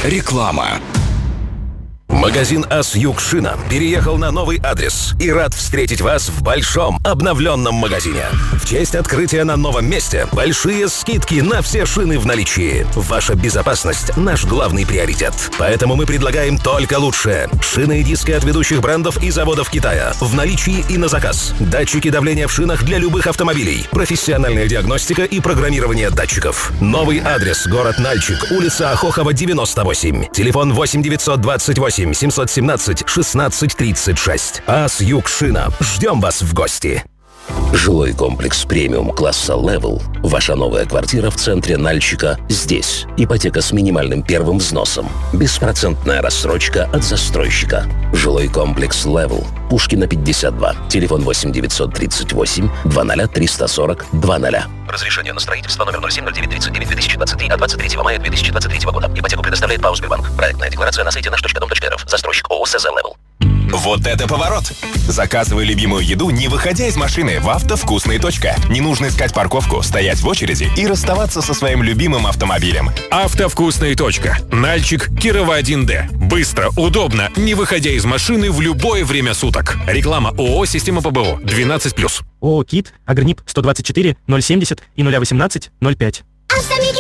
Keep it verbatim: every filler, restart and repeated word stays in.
Реклама. Магазин «Асюк Шина» переехал на новый адрес и рад встретить вас в большом обновленном магазине. В честь открытия на новом месте большие скидки на все шины в наличии. Ваша безопасность – наш главный приоритет. Поэтому мы предлагаем только лучшее. Шины и диски от ведущих брендов и заводов Китая в наличии и на заказ. Датчики давления в шинах для любых автомобилей. Профессиональная диагностика и программирование датчиков. Новый адрес – город Нальчик, улица Ахохова, девяносто восемь. Телефон восемь девятьсот двадцать восемь семьсот семнадцать шестнадцать тридцать шесть. «Асюк Шина». Ждем вас в гости. Жилой комплекс премиум класса Level. Ваша новая квартира в центре Нальчика здесь. Ипотека с минимальным первым взносом. Беспроцентная рассрочка от застройщика. Жилой комплекс Level. Пушкина, пятьдесят два. Телефон восемь девятьсот тридцать восемь двадцать триста сорок двадцать. Разрешение на строительство номер ноль семь ноль девять тридцать девять две тысячи двадцать три от двадцать третьего мая две тысячи двадцать третьего года. Ипотеку предоставляет ПАО «Сбербанк». Проектная декларация на сайте наш точка дом точка эр эф. Застройщик ООО «СЗ Level». Вот это поворот! Заказывай любимую еду, не выходя из машины, в «Автовкусная точка». Не нужно искать парковку, стоять в очереди и расставаться со своим любимым автомобилем. «Автовкусная точка». Нальчик, Кирова один Д. Быстро, удобно, не выходя из машины в любое время суток. Реклама ООО «Система ПБО» двенадцать плюс. ООО «КИТ», Агрнип сто двадцать четыре, ноль семьдесят и ноль восемнадцать ноль пять.